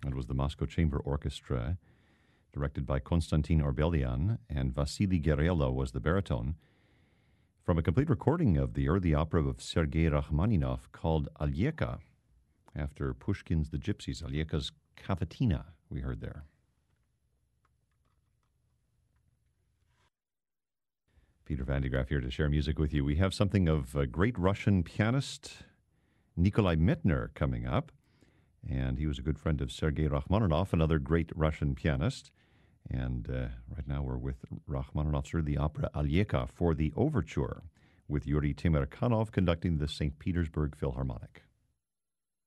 It was the Moscow Chamber Orchestra, directed by Konstantin Orbelian, and Vasily Gerela was the baritone, from a complete recording of the early opera of Sergei Rachmaninoff called Alyeka, after Pushkin's The Gypsies. Alyeka's Cavatina, we heard there. Peter Van de Graaff here to share music with you. We have something of a great Russian pianist, Nikolai Medtner, coming up. And he was a good friend of Sergei Rachmaninoff, another great Russian pianist. And right now we're with Rachmaninoff's early opera Alyeka for the overture, with Yuri Temirkanov conducting the St. Petersburg Philharmonic.